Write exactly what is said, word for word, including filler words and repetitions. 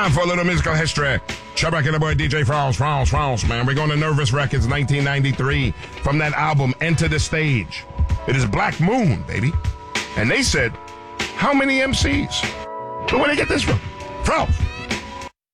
Time for a little musical history. Shabak and the boy D J France, France, France, man. We're going to Nervous Records, nineteen ninety-three, from that album, Enter the Stage. It is Black Moon, baby. And they said, how many M Cs? So where did they get this from? France.